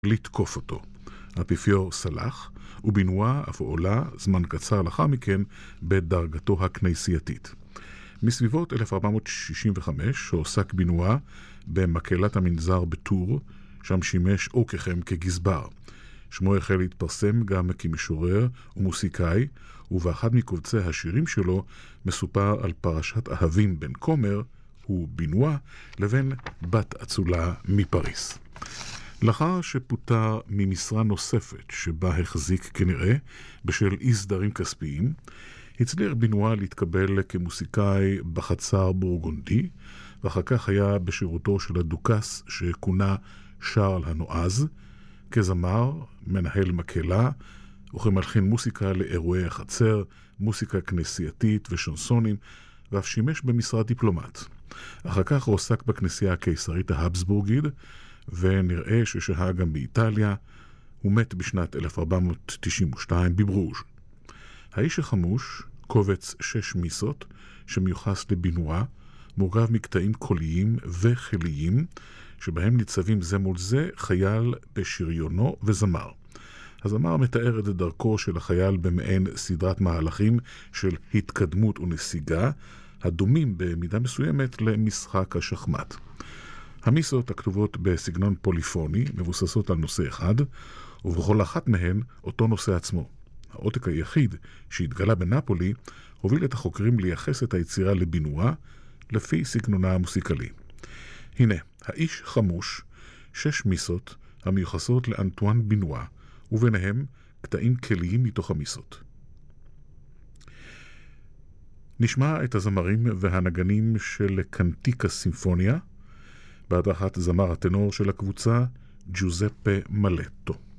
לתקוף אותו. האפיפיור סלח, ובנועה אף עולה זמן קצר לאחר מכן בדרגתו הכנסייתית. מסביבות 1465 הועסק בנועה במקהלת המנזר בטור, שם שימש אוקכם כגזבר. שמו החל להתפרסם גם כמשורר ומוסיקאי, ובאחד מקובצי השירים שלו מסופר על פרשת אהבים בין כומר, הוא בנועה, לבין בת אצולה מפריס. לאחר שפוטר ממשרה נוספת שבה החזיק כנראה בשל אי סדרים כספיים, הצליח בנועה להתקבל כמוסיקאי בחצר בורגונדי, ואחר כך היה בשירותו של הדוכס שכונה שרל הנועז, כזמר, מנהל מקהלה, וכמלחין מוסיקה לאירועי החצר, מוסיקה כנסייתית ושנסונים, ואף שימש במשרד דיפלומט. אחר כך הוא עוסק בכנסייה הקיסרית ההבסבורגית, ונראה ששהה גם באיטליה. הוא מת בשנת 1492 בברוז'. האיש החמוש, קובץ 6 מיסות, שמיוחס לבנועה, מורכב מקטעים קוליים וחיליים, שבהם ניצבים זה מול זה חייל בשריונו וזמר. הזמר מתאר את דרכו של החייל במעין סדרת מהלכים של התקדמות ונסיגה, הדומים במידה מסוימת למשחק השחמט. המיסות הכתובות בסגנון פוליפוני מבוססות על נושא אחד, ובכל אחת מהן אותו נושא עצמו. העותק היחיד שהתגלה בנפולי הוביל את החוקרים לייחס את היצירה לבנועה לפי סגנונה המוסיקלי. הנה, האיש חמוש, 6 מיסות המיוחסות לאנטואן בנועה, וביניהם קטעים כליים מתוך המיסות. נשמע את הזמרים והנגנים של קנטיקה סימפוניה, בהדרכת זמר הטנור של הקבוצה, ג'וזפה מלטו.